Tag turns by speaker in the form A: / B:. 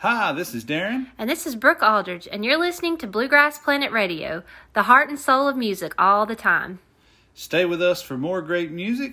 A: Hi, this is Darren.
B: And this is Brooke Aldridge, and you're listening to Bluegrass Planet Radio, the heart and soul of music all the time.
A: Stay with us for more great music